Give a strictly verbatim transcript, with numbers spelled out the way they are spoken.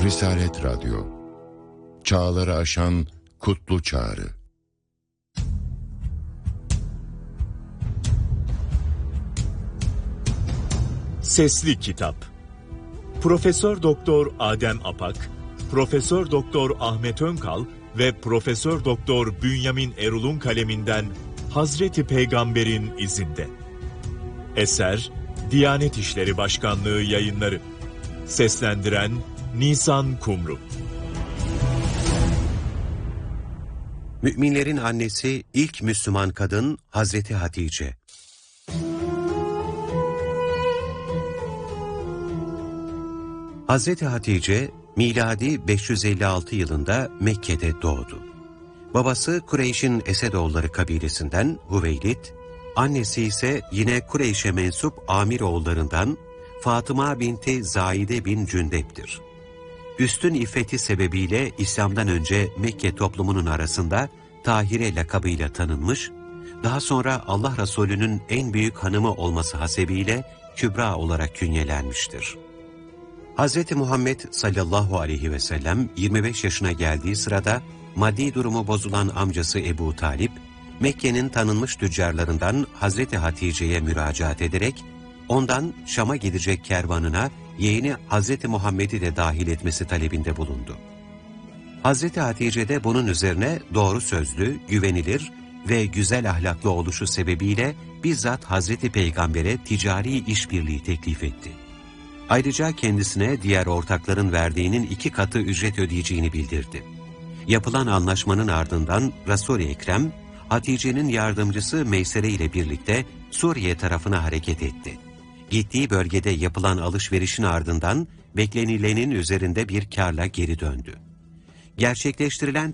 Risalet Radyo, çağları aşan kutlu çağrı. Sesli Kitap. Profesör Doktor Adem Apak, Profesör Doktor Ahmet Önkal ve Profesör Doktor Bünyamin Erul'un kaleminden Hazreti Peygamber'in izinde. Eser Diyanet İşleri Başkanlığı Yayınları. Seslendiren Nisan Kumru. Müminlerin annesi, ilk Müslüman kadın Hazreti Hatice. Hazreti Hatice, miladi beş yüz elli altı yılında Mekke'de doğdu. Babası Kureyş'in Esedoğulları kabilesinden Hüveylid, annesi ise yine Kureyş'e mensup Amir oğullarından Fatıma binti Zaide bin Cündep'tir. Üstün iffeti sebebiyle İslam'dan önce Mekke toplumunun arasında Tahire lakabıyla tanınmış, daha sonra Allah Resulü'nün en büyük hanımı olması hasebiyle Kübra olarak künyelenmiştir. Hz. Muhammed sallallahu aleyhi ve sellem yirmi beş yaşına geldiği sırada maddi durumu bozulan amcası Ebu Talip, Mekke'nin tanınmış tüccarlarından Hazreti Hatice'ye müracaat ederek ondan Şam'a gidecek kervanına yeğeni Hazreti Muhammed'i de dahil etmesi talebinde bulundu. Hazreti Hatice de bunun üzerine doğru sözlü, güvenilir ve güzel ahlaklı oluşu sebebiyle bizzat Hazreti Peygamber'e ticari işbirliği teklif etti. Ayrıca kendisine diğer ortakların verdiğinin iki katı ücret ödeyeceğini bildirdi. Yapılan anlaşmanın ardından Resul-i Ekrem, Hatice'nin yardımcısı Meysere ile birlikte Suriye tarafına hareket etti. Gittiği bölgede yapılan alışverişin ardından beklenilenin üzerinde bir kârla geri döndü. Gerçekleştirilen